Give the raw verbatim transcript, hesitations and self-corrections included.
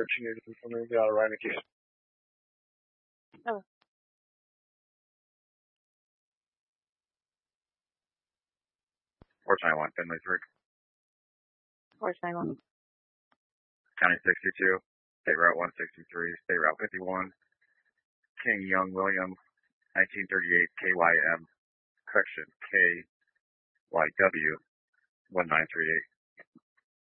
thirteen eighty from the out of Reineke. Oh. four twenty-one, Finley's Rick. four twenty-one. County sixty-two, State Route one sixty-three, State Route fifty-one, King Young William, nineteen thirty-eight K Y M, correction, K Y W, one nine three eight.